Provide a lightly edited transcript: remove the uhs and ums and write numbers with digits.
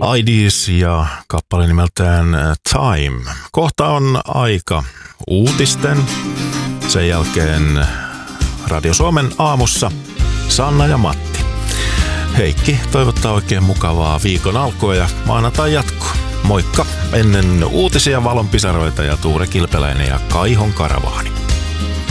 IDs ja kappale nimeltään Time. Kohta on aika uutisten. Sen jälkeen Radio Suomen aamussa Sanna ja Matti. Heikki toivottaa oikein mukavaa viikon alkua ja maanantai jatkoa. Moikka! Ennen uutisia valonpisaroita ja Tuure Kilpeläinen ja Kaihon Karavaani.